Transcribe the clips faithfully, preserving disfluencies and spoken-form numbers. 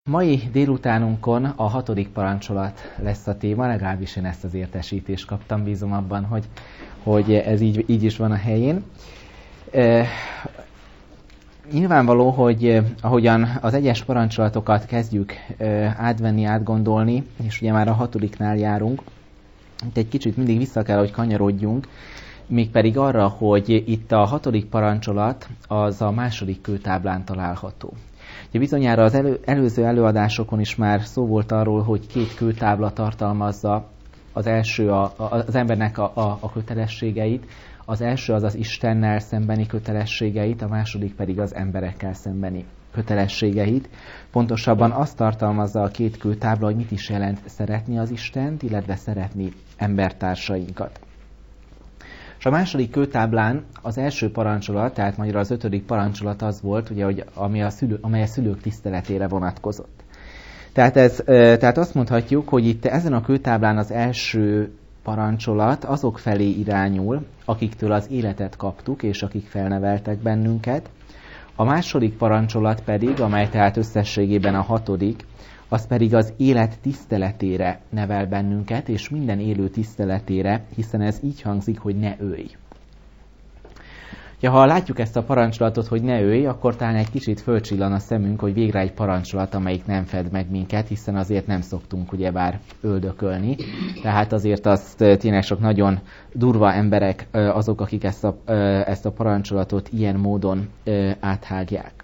Mai délutánunkon a hatodik parancsolat lesz a téma, legalábbis én ezt az értesítést kaptam, bízom abban, hogy, hogy ez így, így is van a helyén. E, nyilvánvaló, hogy ahogyan az egyes parancsolatokat kezdjük e, átvenni, átgondolni, és ugye már a hatodiknál járunk, itt egy kicsit mindig vissza kell, hogy kanyarodjunk, mégpedig arra, hogy itt a hatodik parancsolat az a második kőtáblán található. Ugye bizonyára az elő, előző előadásokon is már szó volt arról, hogy két kőtábla tartalmazza az első a, a, az embernek a, a, a kötelességeit, az első az az Istennel szembeni kötelességeit, a második pedig az emberekkel szembeni kötelességeit. Pontosabban azt tartalmazza a két kőtábla, hogy mit is jelent szeretni az Istent, illetve szeretni embertársainkat. És a második kőtáblán az első parancsolat, tehát magyarul az ötödik parancsolat az volt, ugye, hogy ami a szülő, amely a szülők tiszteletére vonatkozott. Tehát, ez, tehát azt mondhatjuk, hogy itt ezen a kőtáblán az első parancsolat azok felé irányul, akiktől az életet kaptuk, és akik felneveltek bennünket. A második parancsolat pedig, amely tehát összességében a hatodik, az pedig az élet tiszteletére nevel bennünket, és minden élő tiszteletére, hiszen ez így hangzik, hogy ne ölj. Ja, ha látjuk ezt a parancsolatot, hogy ne ölj, akkor talán egy kicsit fölcsillan a szemünk, hogy végre egy parancsolat, amelyik nem fed meg minket, hiszen azért nem szoktunk ugyebár öldökölni. Tehát azért azt tényleg sok nagyon durva emberek azok, akik ezt a, ezt a parancsolatot ilyen módon áthágják.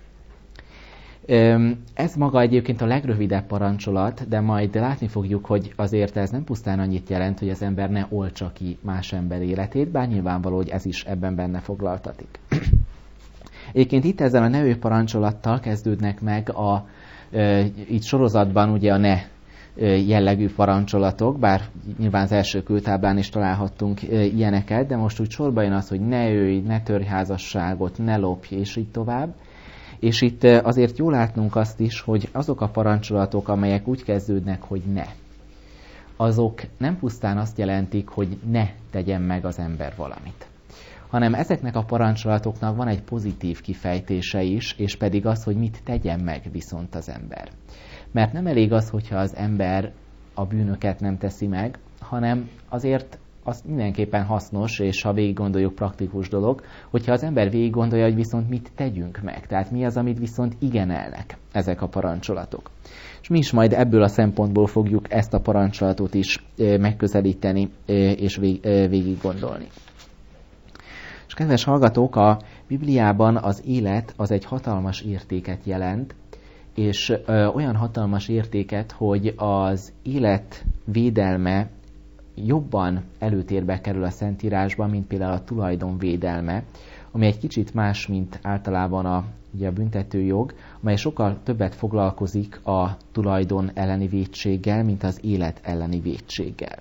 Ez maga egyébként a legrövidebb parancsolat, de majd látni fogjuk, hogy azért ez nem pusztán annyit jelent, hogy az ember ne oltsa ki más ember életét, bár nyilvánvaló, hogy ez is ebben benne foglaltatik. Egyébként itt ezzel a ne parancsolattal kezdődnek meg a e, itt sorozatban ugye a ne jellegű parancsolatok, bár nyilván az első kőtáblán is találhattunk e, ilyeneket, de most úgy sorba jön az, hogy ne ölj, ne törj házasságot, ne lopj, és így tovább. És itt azért jól látnunk azt is, hogy azok a parancsolatok, amelyek úgy kezdődnek, hogy ne, azok nem pusztán azt jelentik, hogy ne tegyen meg az ember valamit, hanem ezeknek a parancsolatoknak van egy pozitív kifejtése is, és pedig az, hogy mit tegyen meg viszont az ember. Mert nem elég az, hogyha az ember a bűnöket nem teszi meg, hanem azért az mindenképpen hasznos, és ha végig gondoljuk, praktikus dolog, hogyha az ember végig gondolja, hogy viszont mit tegyünk meg. Tehát mi az, amit viszont igenelnek ezek a parancsolatok. És mi is majd ebből a szempontból fogjuk ezt a parancsolatot is megközelíteni és végig gondolni. És kedves hallgatók, a Bibliában az élet az egy hatalmas értéket jelent, és olyan hatalmas értéket, hogy az élet védelme jobban előtérbe kerül a Szentírásban, mint például a tulajdon védelme, ami egy kicsit más, mint általában a, ugye a büntetőjog, amely sokkal többet foglalkozik a tulajdon elleni vétséggel, mint az élet elleni vétséggel.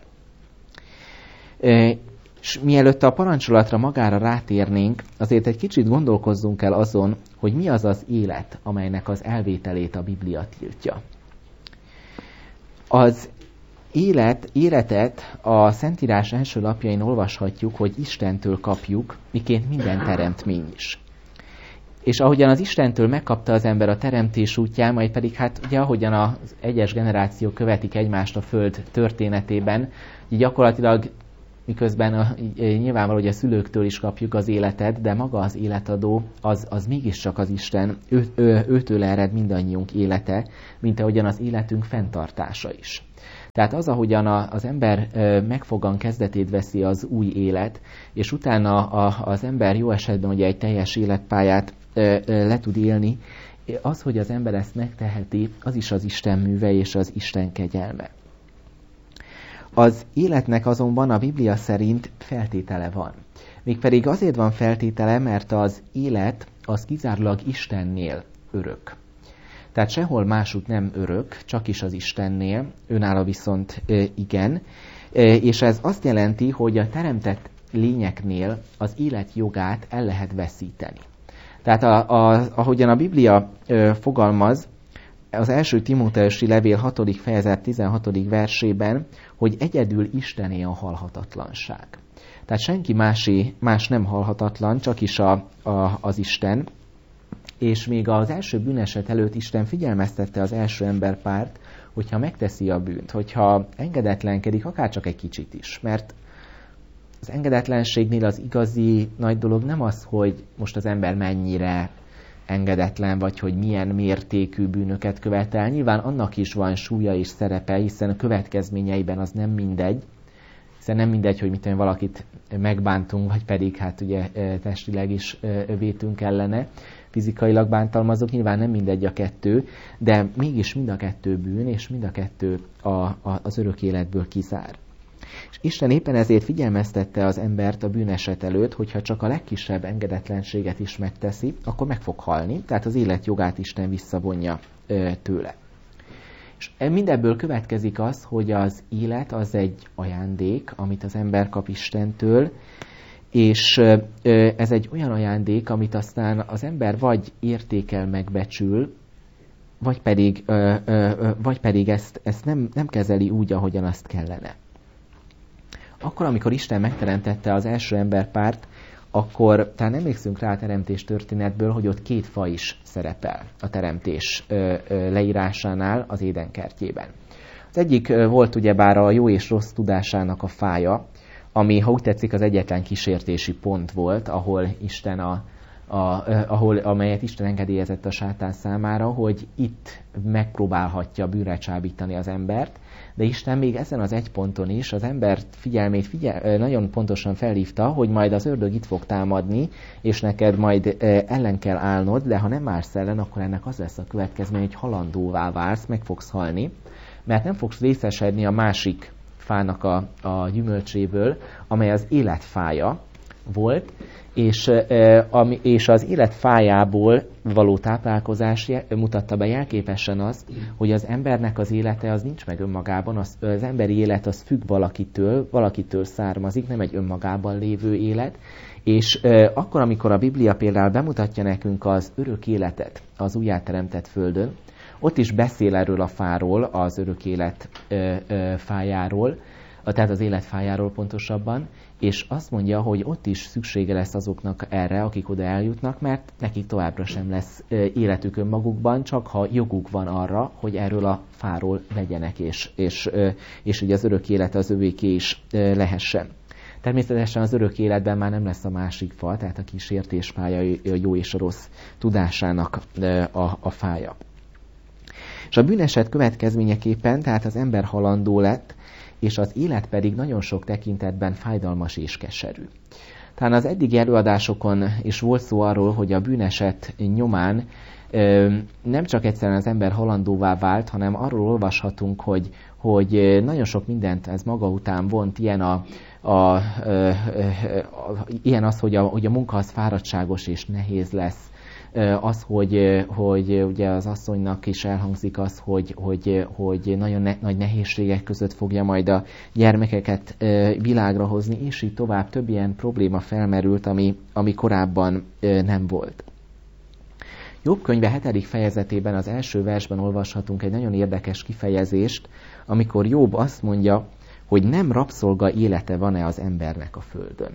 E, és mielőtt a parancsolatra magára rátérnénk, azért egy kicsit gondolkozzunk el azon, hogy mi az az élet, amelynek az elvételét a Biblia tiltja. Az Élet, életet a Szentírás első lapjain olvashatjuk, hogy Istentől kapjuk, miként minden teremtmény is. És ahogyan az Istentől megkapta az ember a teremtés útján, majd pedig hát ugye ahogyan az egyes generációk követik egymást a Föld történetében, így gyakorlatilag miközben a, nyilvánvaló, hogy a szülőktől is kapjuk az életet, de maga az életadó, az, az mégiscsak az Isten, ő, ő, őtől ered mindannyiunk élete, mint ahogyan az életünk fenntartása is. Tehát az, ahogyan az ember megfogan kezdetét veszi az új élet, és utána az ember jó esetben ugye egy teljes életpályát le tud élni, az, hogy az ember ezt megteheti, az is az Isten műve és az Isten kegyelme. Az életnek azonban a Biblia szerint feltétele van. Mégpedig azért van feltétele, mert az élet az kizárólag Istennél örök. Tehát sehol másút nem örök, csak is az Istennél, önálló viszont igen. És ez azt jelenti, hogy a teremtett lényeknél az élet jogát el lehet veszíteni. Tehát a, a, ahogyan a Biblia fogalmaz, az első Timóteusi levél hatodik fejezet tizenhatodik versében, hogy egyedül Istené a halhatatlanság. Tehát senki másé, más nem halhatatlan, csak is a, a, az Isten. És még az első bűneset előtt Isten figyelmeztette az első emberpárt, hogyha megteszi a bűnt, hogyha engedetlenkedik, akár csak egy kicsit is. Mert az engedetlenségnél az igazi nagy dolog nem az, hogy most az ember mennyire engedetlen, vagy hogy milyen mértékű bűnöket követel. Nyilván annak is van súlya és szerepe, hiszen a következményeiben az nem mindegy, hiszen nem mindegy, hogy mit tudom, valakit megbántunk, vagy pedig hát ugye testileg is vétünk ellene, fizikailag bántalmazok, nyilván nem mindegy a kettő, de mégis mind a kettő bűn, és mind a kettő a, a, az örök életből kizár. És Isten éppen ezért figyelmeztette az embert a bűneset előtt, hogyha csak a legkisebb engedetlenséget is megteszi, akkor meg fog halni, tehát az élet jogát Isten visszavonja ö, tőle. És mindebből következik az, hogy az élet az egy ajándék, amit az ember kap Istentől, és ö, ez egy olyan ajándék, amit aztán az ember vagy értékel, megbecsül, vagy pedig, ö, ö, vagy pedig ezt, ezt nem, nem kezeli úgy, ahogyan azt kellene. Akkor, amikor Isten megteremtette az első emberpárt, akkor talán emlékszünk rá a teremtés történetből, hogy ott két faj is szerepel a teremtés ö, ö, leírásánál az Édenkertjében. Az egyik ö, volt ugyebár a jó és rossz tudásának a fája, ami, ha úgy tetszik, az egyetlen kísértési pont volt, ahol Isten a, a, ö, ahol, amelyet Isten engedélyezett a sátán számára, hogy itt megpróbálhatja bűnre csábítani az embert, de Isten még ezen az egy ponton is az ember figyelmét figyel, nagyon pontosan felhívta, hogy majd az ördög itt fog támadni, és neked majd ellen kell állnod, de ha nem állsz ellen, akkor ennek az lesz a következmény, hogy halandóvá válsz, meg fogsz halni, mert nem fogsz részesedni a másik fának a, a gyümölcséből, amely az életfája volt, és, és az életfájából való táplálkozás mutatta be jelképesen azt, hogy az embernek az élete az nincs meg önmagában, az, az emberi élet az függ valakitől, valakitől származik, nem egy önmagában lévő élet, és akkor, amikor a Biblia például bemutatja nekünk az örök életet az újjáteremtett földön, ott is beszél erről a fáról, az örök élet fájáról, tehát az életfájáról pontosabban, és azt mondja, hogy ott is szüksége lesz azoknak erre, akik oda eljutnak, mert nekik továbbra sem lesz életük önmagukban, csak ha joguk van arra, hogy erről a fáról vegyenek, és, és, és ugye az örök élet az övéké is lehessen. Természetesen az örök életben már nem lesz a másik fa, tehát a kísértés fája, a jó és a rossz tudásának a, a fája. És a bűneset következményeképpen, tehát az ember halandó lett, és az élet pedig nagyon sok tekintetben fájdalmas és keserű. Talán az eddigi előadásokon is volt szó arról, hogy a bűneset nyomán ö, nem csak egyszerűen az ember halandóvá vált, hanem arról olvashatunk, hogy, hogy nagyon sok mindent ez maga után vont, ilyen, a, a, ö, ö, ilyen az, hogy a, hogy a munka az fáradtságos és nehéz lesz, az, hogy, hogy ugye az asszonynak is elhangzik az, hogy, hogy, hogy nagyon ne, nagy nehézségek között fogja majd a gyermekeket világra hozni, és így tovább több ilyen probléma felmerült, ami, ami korábban nem volt. Jobb könyve hetedik fejezetében az első versben olvashatunk egy nagyon érdekes kifejezést, amikor Jobb azt mondja, hogy nem rabszolga élete van-e az embernek a földön.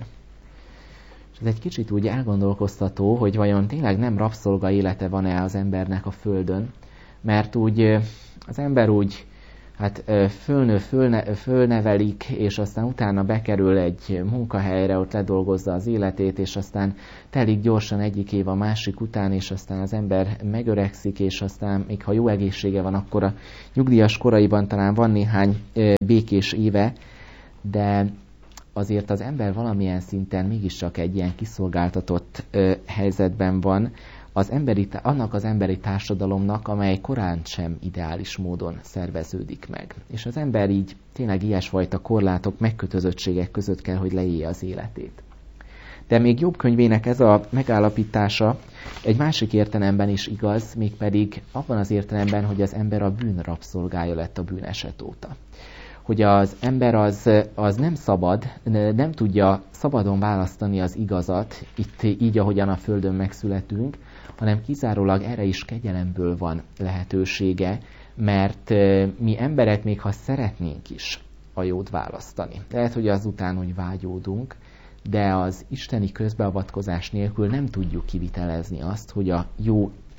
Ez egy kicsit úgy elgondolkoztató, hogy vajon tényleg nem rabszolga élete van-e az embernek a földön, mert úgy az ember úgy hát fölnő, fölne, fölnevelik, és aztán utána bekerül egy munkahelyre, ott ledolgozza az életét, és aztán telik gyorsan egyik év a másik után, és aztán az ember megöregszik, és aztán még ha jó egészsége van, akkor a nyugdíjas koraiban talán van néhány békés éve, de azért az ember valamilyen szinten mégiscsak egy ilyen kiszolgáltatott ö, helyzetben van az emberi, annak az emberi társadalomnak, amely korán sem ideális módon szerveződik meg. És az ember így tényleg ilyesfajta korlátok, megkötözöttségek között kell, hogy leélje az életét. De még Jobb könyvének ez a megállapítása egy másik értelemben is igaz, mégpedig abban az értelemben, hogy az ember a bűn rabszolgája lett a bűneset óta. Hogy az ember az, az nem szabad, nem tudja szabadon választani az igazat, itt így, ahogyan a Földön megszületünk, hanem kizárólag erre is kegyelemből van lehetősége, mert mi emberek még ha szeretnénk is a jót választani. Lehet, hogy azután, hogy vágyódunk, de az isteni közbeavatkozás nélkül nem tudjuk kivitelezni azt, hogy a jó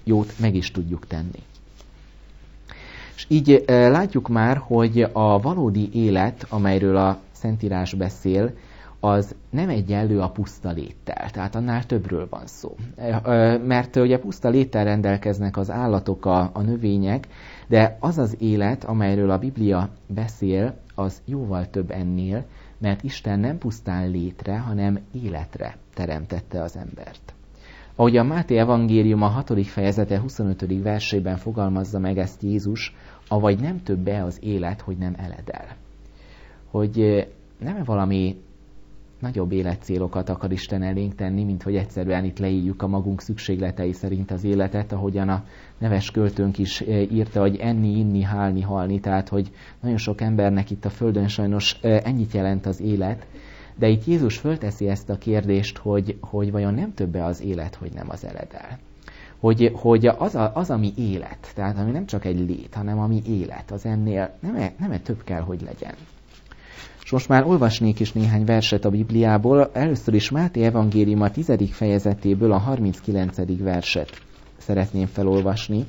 jót meg is tudjuk tenni. És így e, látjuk már, hogy a valódi élet, amelyről a Szentírás beszél, az nem egyenlő a puszta léttel, tehát annál többről van szó. Mert ugye puszta léttel rendelkeznek az állatok, a, a növények, de az az élet, amelyről a Biblia beszél, az jóval több ennél, mert Isten nem pusztán létre, hanem életre teremtette az embert. Ahogy a Máté evangélium a hatodik fejezete huszonötödik versében fogalmazza meg ezt Jézus, avagy nem többe az élet, hogy nem eledel. Hogy nem valami nagyobb életcélokat akar Isten elénk tenni, mint hogy egyszerűen itt leírjuk a magunk szükségletei szerint az életet, ahogyan a neves költőnk is írta, hogy enni, inni, hálni, halni, tehát hogy nagyon sok embernek itt a Földön sajnos ennyit jelent az élet, de itt Jézus fölteszi ezt a kérdést, hogy, hogy vajon nem többe az élet, hogy nem az eledel. Hogy, hogy az, a, az, ami élet, tehát ami nem csak egy lét, hanem ami élet, az ennél nem, nem több kell, hogy legyen. És most már olvasnék is néhány verset a Bibliából. Először is Máté evangélium a tizedik fejezetéből a harminckilencedik verset szeretném felolvasni,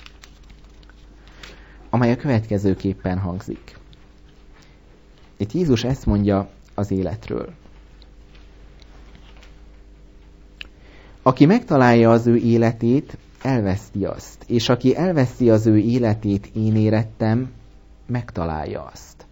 amely a következőképpen hangzik. Itt Jézus ezt mondja az életről. Aki megtalálja az ő életét, elveszti azt, és aki elveszti az ő életét, én érettem, megtalálja azt.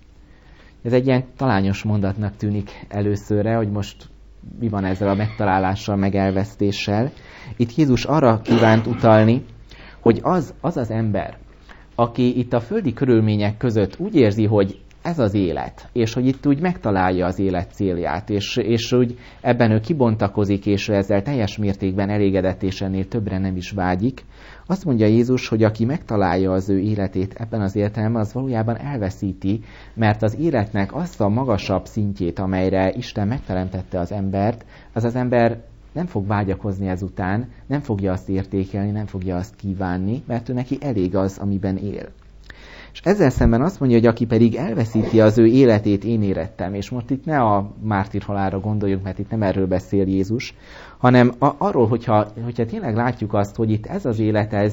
Ez egy ilyen talányos mondatnak tűnik előszörre, hogy most mi van ezzel a megtalálással, meg elvesztéssel. Itt Jézus arra kívánt utalni, hogy az az, az ember, aki itt a földi körülmények között úgy érzi, hogy ez az élet, és hogy itt úgy megtalálja az élet célját, és, és úgy ebben ő kibontakozik, és ezzel teljes mértékben elégedett, és ennél többre nem is vágyik. Azt mondja Jézus, hogy aki megtalálja az ő életét ebben az értelemben, az valójában elveszíti, mert az életnek azt a magasabb szintjét, amelyre Isten megteremtette az embert, az az ember nem fog vágyakozni ezután, nem fogja azt értékelni, nem fogja azt kívánni, mert ő neki elég az, amiben él. És ezzel szemben azt mondja, hogy aki pedig elveszíti az ő életét, én érettem. És most itt ne a mártírhalálra gondoljuk, mert itt nem erről beszél Jézus, hanem a, arról, hogyha, hogyha tényleg látjuk azt, hogy itt ez az élet, ez,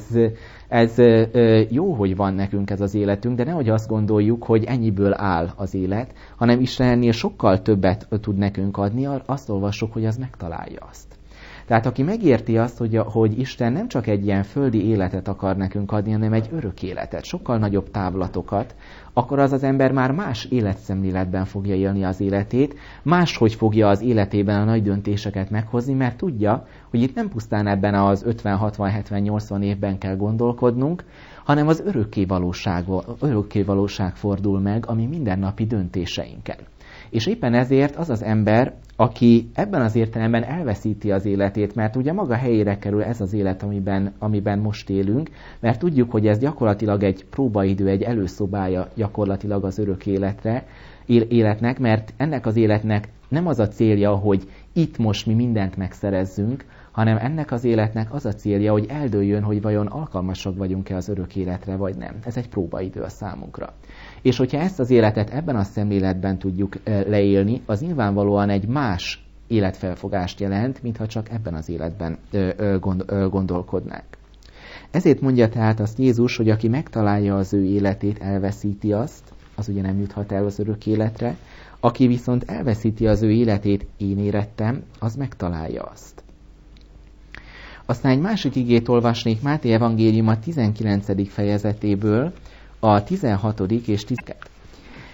ez jó, hogy van nekünk ez az életünk, de nehogy azt gondoljuk, hogy ennyiből áll az élet, hanem Isten ennél sokkal többet tud nekünk adni, azt olvassuk, hogy az megtalálja azt. Tehát aki megérti azt, hogy, hogy Isten nem csak egy ilyen földi életet akar nekünk adni, hanem egy örök életet, sokkal nagyobb távlatokat, akkor az az ember már más életszemléletben fogja élni az életét, máshogy fogja az életében a nagy döntéseket meghozni, mert tudja, hogy itt nem pusztán ebben az ötven, hatvan, hetven, nyolcvan évben kell gondolkodnunk, hanem az örökké valóság, örökké valóság fordul meg a mi mindennapi döntéseinken. És éppen ezért az az ember, aki ebben az értelemben elveszíti az életét, mert ugye maga helyére kerül ez az élet, amiben, amiben most élünk, mert tudjuk, hogy ez gyakorlatilag egy próbaidő, egy előszobája gyakorlatilag az örök életre, életnek, mert ennek az életnek nem az a célja, hogy itt most mi mindent megszerezzünk, hanem ennek az életnek az a célja, hogy eldőljön, hogy vajon alkalmasak vagyunk-e az örök életre, vagy nem. Ez egy próbaidő a számunkra. És hogyha ezt az életet ebben a szemléletben tudjuk leélni, az nyilvánvalóan egy más életfelfogást jelent, mintha csak ebben az életben gondolkodnánk. Ezért mondja tehát azt Jézus, hogy aki megtalálja az ő életét, elveszíti azt, az ugye nem juthat el az örök életre, aki viszont elveszíti az ő életét, én érettem, az megtalálja azt. Aztán egy másik igét olvasnék Máté evangélium a tizenkilencedik fejezetéből, a tizenhatodik és tizenkettő